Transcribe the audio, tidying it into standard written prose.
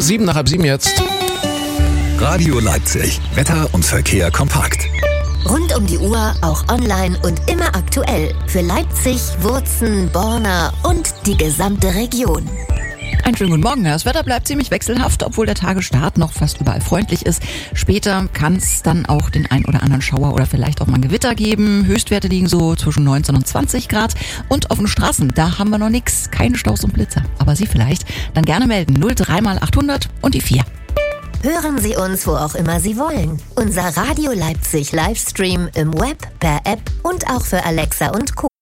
7:07 jetzt. Radio Leipzig. Wetter und Verkehr kompakt. Rund um die Uhr, auch online und immer aktuell. Für Leipzig, Wurzen, Borna und die gesamte Region. Einen schönen guten Morgen. Das Wetter bleibt ziemlich wechselhaft, obwohl der Tagesstart noch fast überall freundlich ist. Später kann es dann auch den ein oder anderen Schauer oder vielleicht auch mal ein Gewitter geben. Höchstwerte liegen so zwischen 19 und 20 Grad. Und auf den Straßen, da haben wir noch nichts. Keine Staus und Blitzer. Aber Sie vielleicht? Dann gerne melden. 03 mal 800 und die 4. Hören Sie uns, wo auch immer Sie wollen. Unser Radio Leipzig Livestream im Web, per App und auch für Alexa und Co.